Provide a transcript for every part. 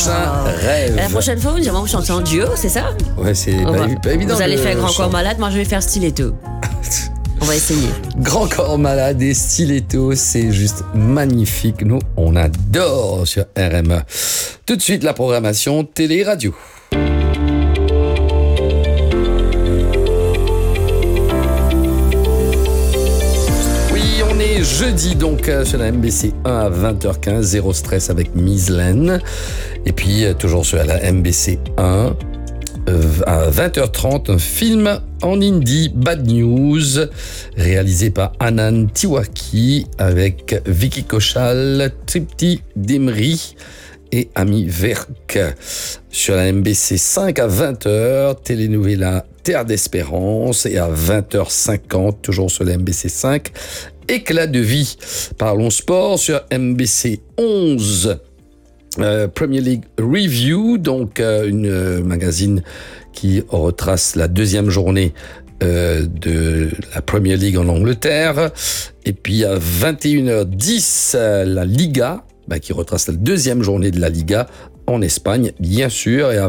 prochain rêve. La prochaine fois, vous chantez en duo, c'est ça? Ouais, c'est pas évident. Vous allez faire Grand Corps Malade, moi je vais faire Stiletto. On va essayer. Grand Corps Malade et Stiletto, c'est juste magnifique. Nous, on adore sur RME. Tout de suite, la programmation télé-radio. Jeudi donc sur la MBC 1 à 20h15, Zéro Stress avec Miss Len. Et puis toujours sur la MBC 1 à 20h30, un film en hindi, Bad News, réalisé par Anand Tiwaki avec Vicky Kaushal, Tripti Dimri et Ami Verk. Sur la MBC 5 à 20h, Telenovela Terre d'Espérance, et à 20h50, toujours sur la MBC 5, Éclat de vie. Parlons sport sur MBC 11. Premier League Review, donc une magazine qui retrace la deuxième journée de la Premier League en Angleterre. Et puis à 21h10, la Liga, qui retrace la deuxième journée de la Liga en Espagne, bien sûr. Et à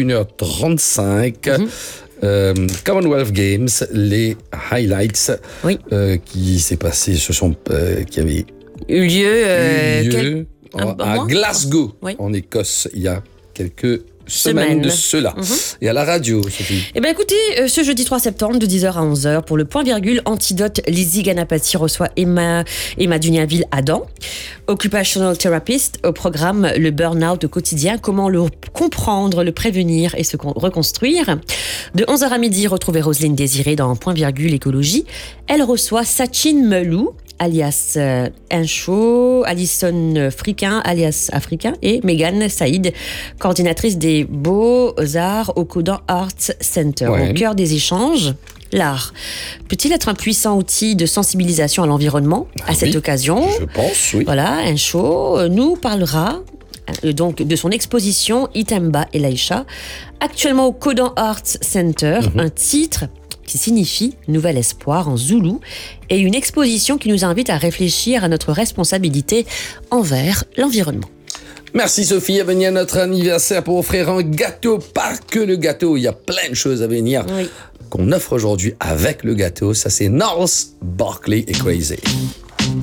21h35, Commonwealth Games, les highlights qui s'est passé, qui avait eu lieu à Glasgow, en Écosse, il y a quelques semaines de cela. Et à la radio, Sophie. Eh bien, écoutez, ce jeudi 3 septembre, de 10h à 11h, pour le point virgule, Antidote, Lizzie Ganapati reçoit Emma Duniaville-Adam, occupational therapist, au programme le burn-out au quotidien, comment le comprendre, le prévenir et se reconstruire. De 11h à midi, retrouvez Roselyne Désiré dans point virgule écologie. Elle reçoit Sachin Melou, alias Incho, Alison Friquin, alias Africain, et Megan Saïd, coordinatrice des Beaux-Arts au Codan Arts Center. Au cœur des échanges, l'art peut-il être un puissant outil de sensibilisation à l'environnement à cette occasion? Je pense, oui. Voilà, Incho nous parlera donc de son exposition Itemba et Laïcha, actuellement au Codan Arts Center, un titre qui signifie Nouvel Espoir en zoulou, et une exposition qui nous invite à réfléchir à notre responsabilité envers l'environnement. Merci Sophie, à venir notre anniversaire pour offrir un gâteau, pas que le gâteau, il y a plein de choses à venir qu'on offre aujourd'hui avec le gâteau, ça c'est Gnarls Barkley et Crazy.